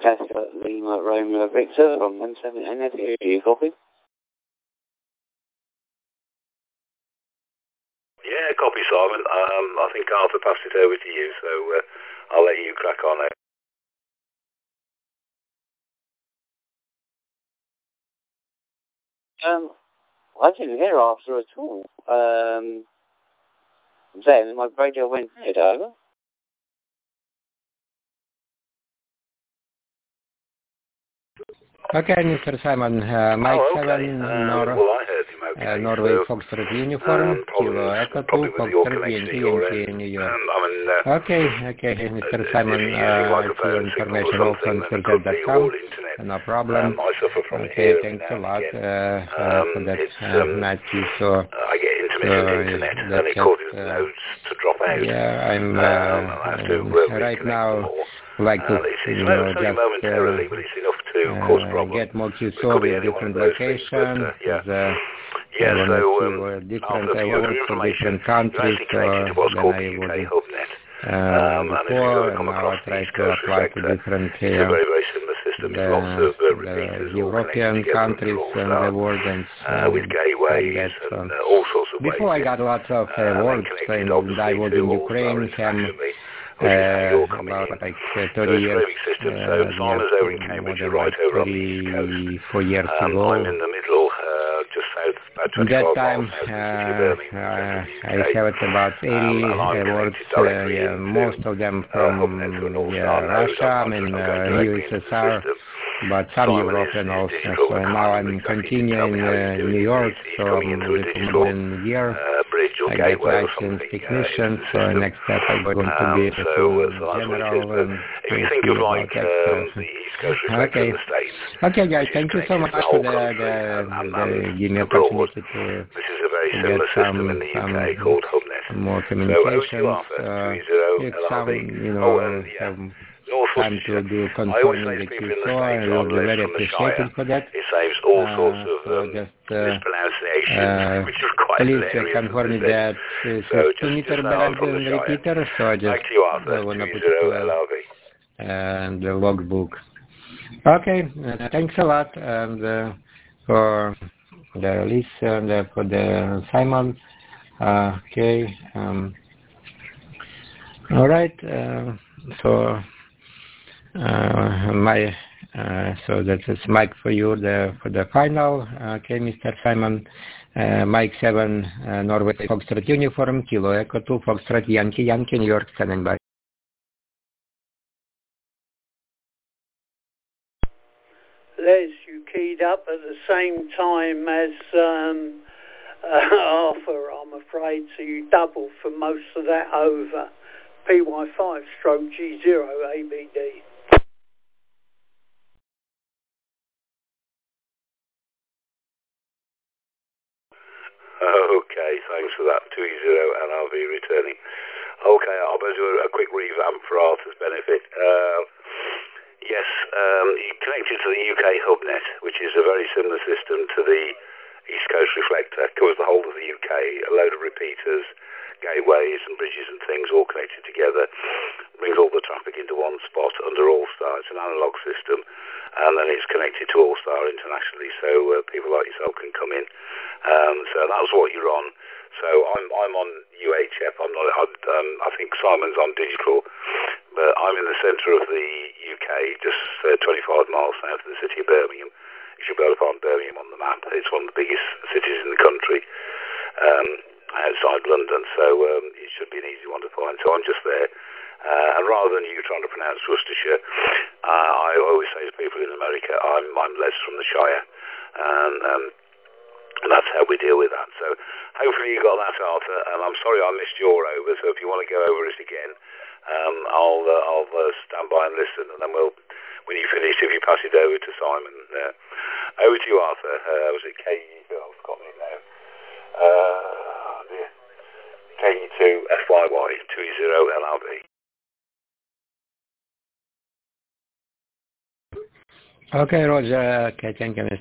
Casper Lima Romeo Victor from 17 NF. You copy? Yeah, copy, Simon. I think Arthur passed it over to you, so I'll let you crack on it. I didn't hear Arthur at all. Then my radio went dead, over. Okay, Mr. Simon, Mike 7, Norway Foxtrot Uniform, Kilo Echo 2, Foxtrot Yankee, New York. Okay, Mr. Simon, your information also on Surget.com, no problem. Okay, thanks a lot for that, Matthew. So, I get intermittent internet, and it causes nodes to drop out. Yeah, I'm right now like to just momentarily, but it's enough to cause problems. Get more QSO with different locations. I want to see different, I work for different countries, so then I wasn't before, and now I try to apply to different the European countries and the world, and with gateways and all sorts of ways. Before I got lots of work, and I was in Ukraine, about like 30 years, more than like 34 years ago. I'm in the middle, just south, about 25 that time, I have about 80 awards, most of them from Russia, I mean USSR, but some European also. So now I'm continuing in New York, so I'm a little more than a year. I get licensed technician, so next step I'm going to be a general and if you think of like the East Coast reflector in the States. Okay, guys, thank you so much for the give me opportunity to get some more communications. If some, some time to do confirming the QSO, I will be very appreciated for that. It saves all sorts of mispronunciations, which is quite please confirm me that it's a 2-meter band repeater, so I just want to put it and the logbook. Okay, thanks a lot and for the list and for the Simon. Okay, all right. So so that is Mike for you for the final. Okay, Mr. Simon. Mike 7, Norway Foxtrot Uniform, Kilo Echo 2, Foxtrot Yankee, New York, standing by. Les, you keyed up at the same time as Arthur, I'm afraid, so you doubled for most of that over. PY5 stroke G0 ABD. Okay, thanks for that. 20 NRV returning. Okay, I'll do a quick revamp for Arthur's benefit. Yes, he connected to the UK HubNet, which is a very similar system to the East Coast Reflector. Covers the whole of the UK, a load of repeaters, gateways and bridges and things all connected together. Brings all the traffic into one spot under All-Star. It's an analog system, and then it's connected to All-Star internationally, so people like yourself can come in. So that's what you're on. So I'm on UHF. I'm not. I think Simon's on digital, but I'm in the centre of the UK, just 25 miles south of the city of Birmingham. You should be able to find Birmingham on the map. It's one of the biggest cities in the country, outside London. So it should be an easy one to find. So I'm just there. And rather than you trying to pronounce Worcestershire, I always say to people in America, I'm Les from the Shire, and that's how we deal with that. So hopefully you got that, Arthur. And I'm sorry I missed your over. So if you want to go over it again, I'll stand by and listen, and then when you finish, if you pass it over to Simon. Over to you, Arthur. Was it I've forgotten it now. KE2 FYY 20 LRB. Okay, Roger. Okay, thank you, Mr.